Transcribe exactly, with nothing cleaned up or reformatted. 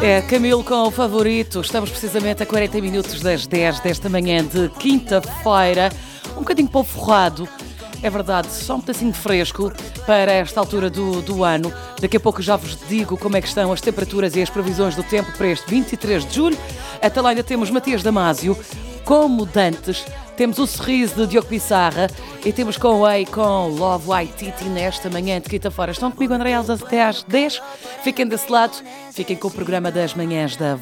É Camilo com o favorito. Estamos precisamente a quarenta minutos das dez desta manhã de quinta-feira. Um bocadinho pouco forrado, é verdade, só um pedacinho fresco para esta altura do, do ano. Daqui a pouco já vos digo como é que estão as temperaturas e as previsões do tempo para este vinte e três de julho. Até lá ainda temos Matias Damasio, como Dantes. Temos o sorriso de Diogo Pissarra e temos com o Ei com Love Waititi nesta manhã de quinta-feira. Estão comigo, André Alves, até às dez. Fiquem desse lado, fiquem com o programa das manhãs da